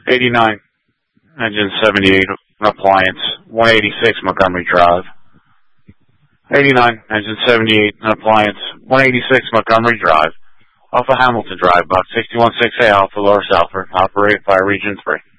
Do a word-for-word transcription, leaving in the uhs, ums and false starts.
eighty-nine, engine seventy-eight, appliance, one eighty-six Montgomery Drive. eighty-nine, engine seventy-eight, appliance, one eighty-six Montgomery Drive, off of Hamilton Drive, box sixty-one six A Alpha, Lower Southford, operated by Region three.